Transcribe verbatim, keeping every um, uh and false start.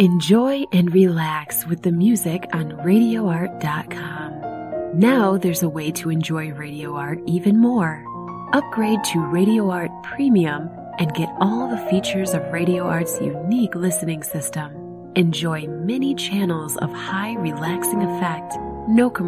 Enjoy and relax with the music on radio art dot com. Now there's a way to enjoy Radio Art even more. Upgrade to Radio Art Premium and get all the features of Radio Art's unique listening system. Enjoy many channels of high relaxing effect, no commercials.